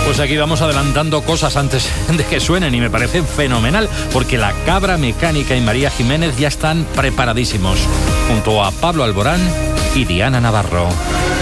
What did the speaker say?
Pues aquí vamos adelantando cosas antes de que suenen y me parece fenomenal, porque la Cabra Mecánica y María Jiménez ya están preparadísimos, junto a Pablo Alborán y Diana Navarro.